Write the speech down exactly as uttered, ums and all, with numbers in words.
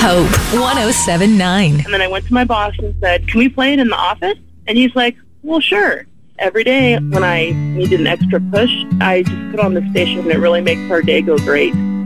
Hope one oh seven point nine. And then I went to my boss and said, can we play it in the office? And he's like, well, sure. Every day when I needed an extra push, I just put on the station and it really makes our day go great.